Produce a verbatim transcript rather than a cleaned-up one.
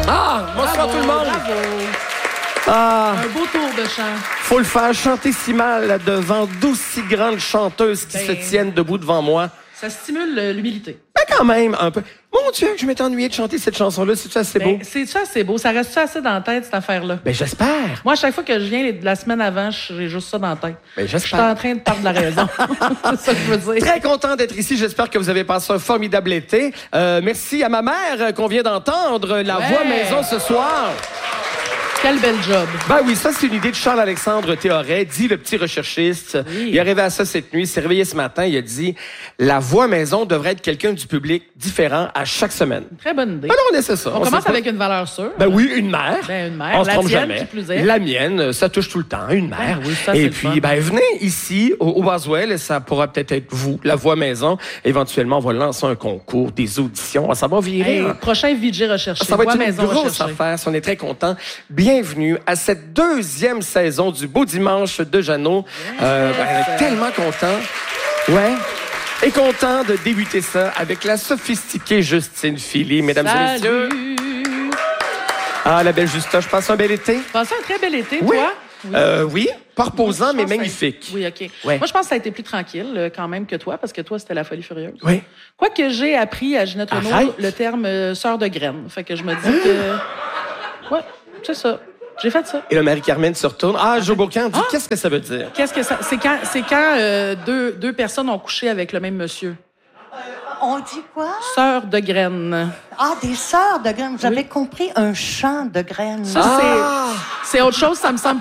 Ah, bonsoir Bravo, tout le monde. Bravo. Ah, Un beau tour de chant. faut le faire chanter si mal devant d'aussi grandes chanteuses qui Ben, se tiennent debout devant moi. Ça stimule euh, l'humilité. Ben quand même, un peu. Mon Dieu, que je m'étais ennuyé de chanter cette chanson-là. C'est ça, c'est beau? Ben, c'est ça, c'est beau. Ça reste ça assez dans la tête, cette affaire-là. Ben j'espère. Moi, à chaque fois que je viens les- la semaine avant, j'ai juste ça dans la tête. Ben, Je suis j'espère. en train de perdre la raison. c'est ça que je veux dire. Très content d'être ici. J'espère que vous avez passé un formidable été. Euh, merci à ma mère euh, qu'on vient d'entendre. La Ouais. voix maison ce soir. Quel bel job. Ben oui, ça, c'est une idée de Charles-Alexandre Théoret, dit le petit recherchiste. Oui. Il est arrivé à ça cette nuit, il s'est réveillé ce matin, il a dit « La voix maison devrait être quelqu'un du public différent à chaque semaine. Très bonne idée. » Ben non, on essaie ça. On, sait commence pas. avec une valeur sûre. Ben oui, une mère. Ben, une mère. On se La trompe tienne, jamais. qui plus est. La mienne, ça touche tout le temps, une mère. Ben oui, ça, c'est Et le puis, fun. ben venez ici, au, au Boswell, et ça pourra peut-être être vous, la voix maison. Éventuellement, on va lancer un concours, des auditions. Ça va virer. Hey, hein. prochain V J recherché. Ça va Voix être une maison grosse recherchée. affaire. On est très contents. Bienvenue à cette deuxième saison du Beau Dimanche de Jeannot. Euh, ben, on est tellement contents. Ouais. Et content de débuter ça avec la sophistiquée Justine Philly, mesdames et messieurs. Salut! Ah, la belle Justa, je passe un bel été. Passez un très bel été, Oui. toi? Oui. Euh, oui, pas reposant, Moi, je mais pense que ça a- magnifique. Oui, OK. Ouais. Moi, je pense que ça a été plus tranquille euh, quand même que toi, parce que toi, c'était la folie furieuse. Oui. Quoique j'ai appris à Ginette Renault Arrête. le terme euh, sœur de graine. Fait que je me dis que... Ouais, c'est ça. J'ai fait ça. Et là, Marie-Carmen se retourne. Ah, Joe Bocan dit, Ah! qu'est-ce que ça veut dire? Qu'est-ce que ça... C'est quand, c'est quand euh, deux, deux personnes ont couché avec le même monsieur. On dit quoi? Sœur de graine. Ah, des sœurs de graines. J'avais Oui. compris un champ de graines. Ça, Ah! c'est, c'est autre chose. Ça me semble